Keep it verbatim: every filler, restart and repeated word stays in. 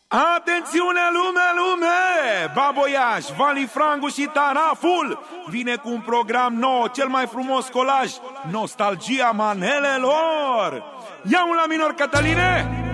Atențiune lume, lume! Baboiaș, Vali Frangu și Taraful vine cu un program nou, cel mai frumos colaj, nostalgia manelelor. Ia-un la minor, Cătăline!